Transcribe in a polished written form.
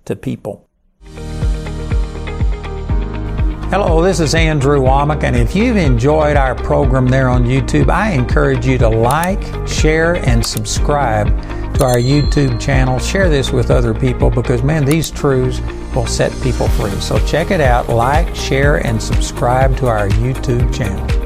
to people. Hello, this is Andrew Wommack, and if you've enjoyed our program there on YouTube, I encourage you to like, share, and subscribe to our YouTube channel. Share this with other people because, man, these truths will set people free. So check it out, like, share, and subscribe to our YouTube channel.